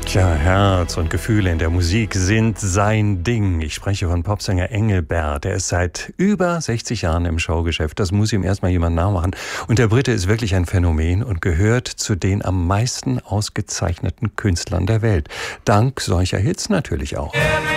Tja, Herz und Gefühle in der Musik sind sein Ding. Ich spreche von Popsänger Engelbert. Er ist seit über 60 Jahren im Showgeschäft. Das muss ihm erstmal jemand nachmachen. Und der Brite ist wirklich ein Phänomen und gehört zu den am meisten ausgezeichneten Künstlern der Welt. Dank solcher Hits natürlich auch.